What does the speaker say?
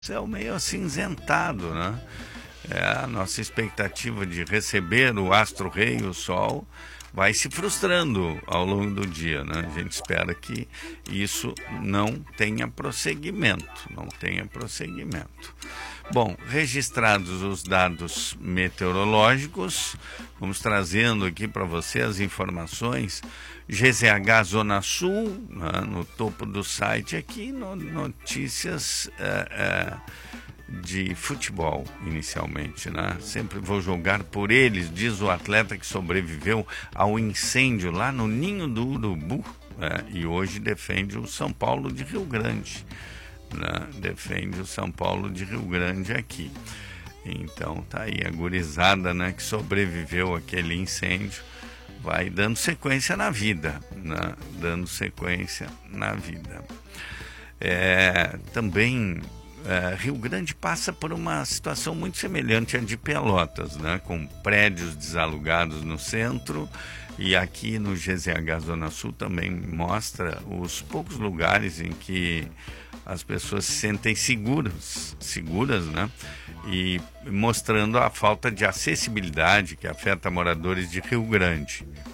céu meio acinzentado, né? A nossa expectativa de receber o astro-rei, o Sol, vai se frustrando ao longo do dia, né? A gente espera que isso não tenha prosseguimento, Bom, registrados os dados meteorológicos, vamos trazendo aqui para você as informações. GZH Zona Sul, né, no topo do site aqui, notícias de futebol, inicialmente, né? Sempre vou jogar por eles, diz o atleta que sobreviveu ao incêndio lá no Ninho do Urubu, e hoje defende o São Paulo de Rio Grande. Defende o São Paulo de Rio Grande aqui. Então tá aí a gurizada, né, que sobreviveu àquele incêndio, vai dando sequência na vida, né? Também Rio Grande passa por uma situação muito semelhante à de Pelotas, né? Com prédios desalugados no centro, e aqui no GZH Zona Sul também mostra os poucos lugares em que as pessoas se sentem seguras, né? E mostrando a falta de acessibilidade que afeta moradores de Rio Grande.